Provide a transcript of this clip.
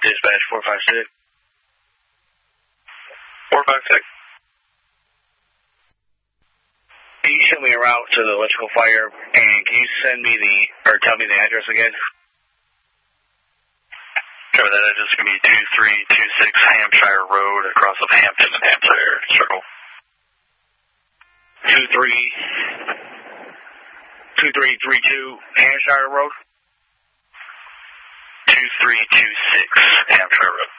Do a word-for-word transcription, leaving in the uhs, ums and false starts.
Dispatch four five six. four five six. Can you send me a route to the electrical fire, and can you send me the, or tell me the address again? Sure, that address is going to be two three two six Hampshire Road across of Hampton and Hampshire Circle. two three two three three two Hampshire Road? two three two six Hampshire Road.